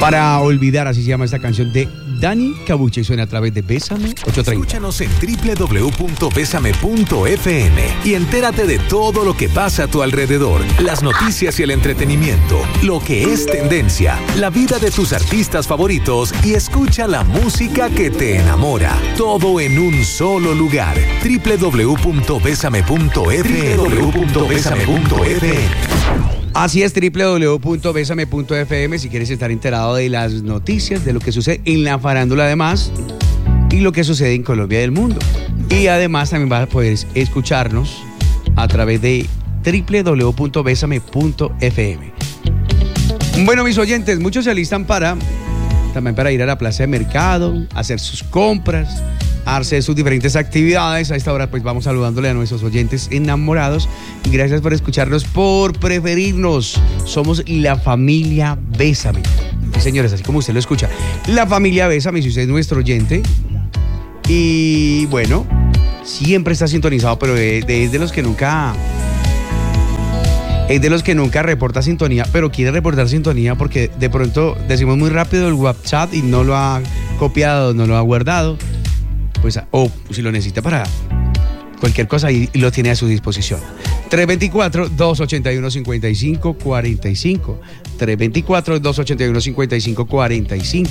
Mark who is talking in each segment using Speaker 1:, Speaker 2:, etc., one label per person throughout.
Speaker 1: Para olvidar, así se llama esta canción de Dani Cabucha y suena a través de Bésame 830.
Speaker 2: Escúchanos en www.besame.fm y entérate de todo lo que pasa a tu alrededor, las noticias y el entretenimiento, lo que es tendencia, la vida de tus artistas favoritos y escucha la música que te enamora. Todo en un solo lugar. www.besame.fm.
Speaker 1: Así es, www.besame.fm si quieres estar enterado de las noticias, de lo que sucede en la farándula además y lo que sucede en Colombia y el mundo. Y además también vas a poder escucharnos a través de www.besame.fm. Bueno, mis oyentes, muchos se alistan también para ir a la plaza de mercado, hacer sus compras, hacer sus diferentes actividades. A esta hora pues vamos saludándole a nuestros oyentes enamorados. Gracias por escucharnos, por preferirnos. Somos la familia Bésame. Sí, señores, así como usted lo escucha. La familia Bésame, si usted es nuestro oyente. Y bueno, siempre está sintonizado, pero es de los que nunca... Es de los que nunca reporta sintonía, pero quiere reportar sintonía porque de pronto decimos muy rápido el WhatsApp y no lo ha copiado, no lo ha guardado. Pues, o si lo necesita para cualquier cosa y lo tiene a su disposición. 324-281-5545. 324-281-5545.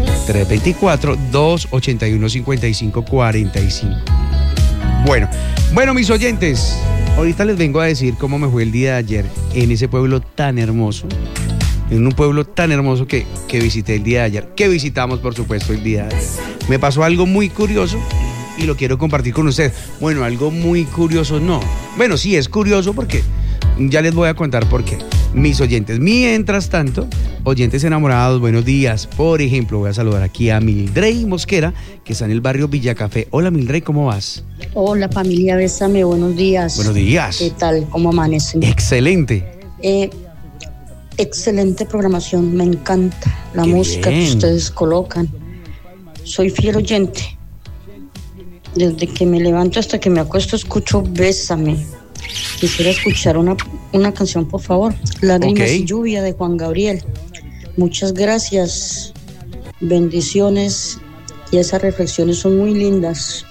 Speaker 1: 324-281-5545. Bueno, mis oyentes, ahorita les vengo a decir cómo me fue el día de ayer en ese pueblo tan hermoso. En un pueblo tan hermoso que visité el día de ayer. Que visitamos, por supuesto, el día de ayer. Me pasó algo muy curioso y lo quiero compartir con ustedes. Bueno, algo muy curioso no. Bueno, sí es curioso porque ya les voy a contar por qué. Mis oyentes, mientras tanto, oyentes enamorados, buenos días. Por ejemplo, voy a saludar aquí a Mildrey Mosquera, que está en el barrio Villacafé. Hola, Mildrey, ¿cómo vas?
Speaker 3: Hola, familia Bésame, buenos días.
Speaker 1: Buenos días.
Speaker 3: ¿Qué tal? ¿Cómo amanecen?
Speaker 1: Excelente.
Speaker 3: Excelente programación, me encanta la música que ustedes colocan. Soy fiel oyente. Desde que me levanto hasta que me acuesto escucho Bésame. Quisiera escuchar una canción, por favor. Lágrimas y lluvia de Juan Gabriel. Muchas gracias. Bendiciones. Y esas reflexiones son muy lindas.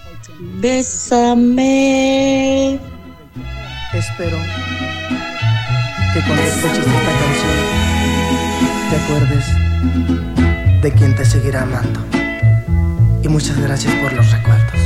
Speaker 3: Bésame.
Speaker 4: Espero que cuando escuches esta canción te acuerdes de quien te seguirá amando. Y muchas gracias por los recuerdos.